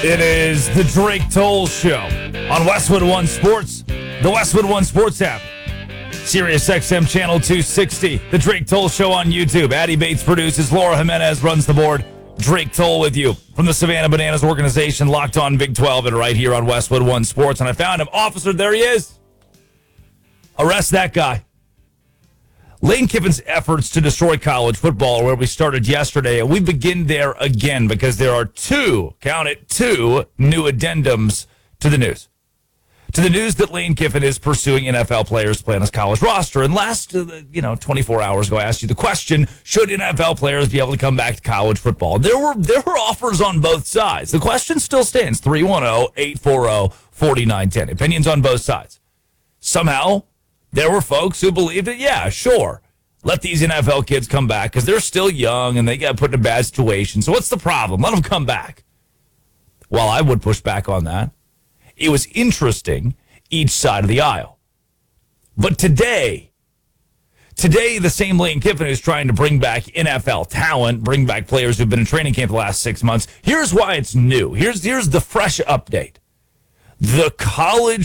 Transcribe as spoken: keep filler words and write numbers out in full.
It is the Drake Toll Show on Westwood One Sports, the Westwood One Sports app, Sirius X M Channel two sixty, the Drake Toll Show on YouTube. Addie Bates produces, Laura Jimenez runs the board. Drake Toll with you from the Savannah Bananas organization, Locked On Big twelve, and right here on Westwood One Sports. And I found him. Officer, there he is. Arrest that guy. Lane Kiffin's efforts to destroy college football are where we started yesterday, and we begin there again because there are two, count it, two new addendums to the news. To the news that Lane Kiffin is pursuing N F L players to play on his college roster. And last, uh, you know, twenty-four hours ago, I asked you the question, should N F L players be able to come back to college football? There were there were offers on both sides. The question still stands, three one zero, eight four zero, four nine one zero. Opinions on both sides. Somehow, there were folks who believed that, yeah, sure, let these N F L kids come back because they're still young and they got put in a bad situation. So what's the problem? Let them come back. Well, I would push back on that. It was interesting, each side of the aisle. But today, today, the same Lane Kiffin who's trying to bring back N F L talent, bring back players who've been in training camp the last six months. Here's why it's new. Here's, here's the fresh update. The college